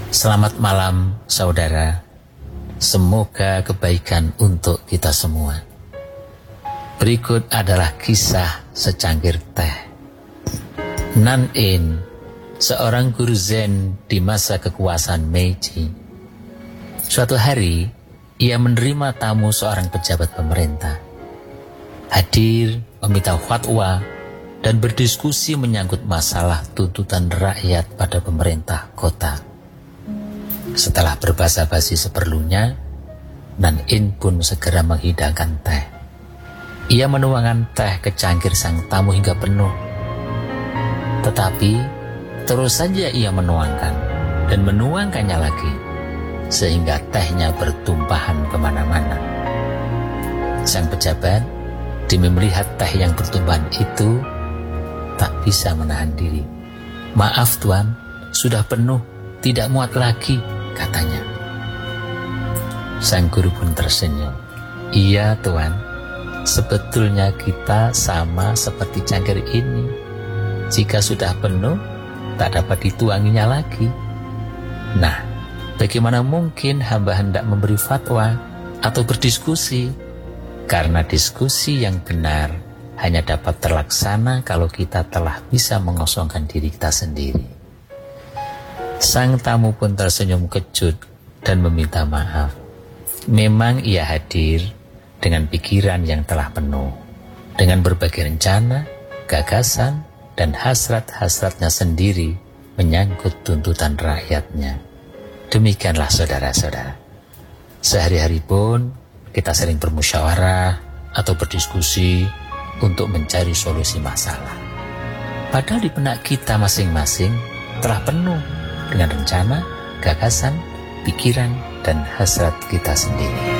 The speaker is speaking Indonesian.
Selamat malam saudara, semoga kebaikan untuk kita semua. Berikut adalah kisah secangkir teh. Nan In, seorang guru Zen di masa kekuasaan Meiji. Suatu hari, ia menerima tamu seorang pejabat pemerintah. Hadir, meminta fatwa, dan berdiskusi menyangkut masalah tuntutan rakyat pada pemerintah kota. Setelah berbasa-basi seperlunya, Nan In pun segera menghidangkan teh. Ia menuangkan teh ke cangkir sang tamu hingga penuh. Tetapi, terus saja ia menuangkan dan menuangkannya lagi, sehingga tehnya bertumpahan kemana-mana. Sang pejabat, demi melihat teh yang bertumpahan itu, tak bisa menahan diri. "Maaf Tuan, sudah penuh, tidak muat lagi," katanya. Sang guru pun tersenyum. "Iya Tuan, sebetulnya kita sama seperti cangkir ini. Jika sudah penuh, tak dapat dituanginya lagi. Nah, bagaimana mungkin hamba hendak memberi fatwa atau berdiskusi? Karena diskusi yang benar hanya dapat terlaksana kalau kita telah bisa mengosongkan diri kita sendiri." Sang tamu pun tersenyum kejut dan meminta maaf. Memang ia hadir dengan pikiran yang telah penuh, dengan berbagai rencana, gagasan, dan hasrat-hasratnya sendiri menyangkut tuntutan rakyatnya. Demikianlah saudara-saudara. Sehari-hari pun kita sering bermusyawarah atau berdiskusi untuk mencari solusi masalah. Padahal di benak kita masing-masing telah penuh dengan rencana, gagasan, pikiran, dan hasrat kita sendiri.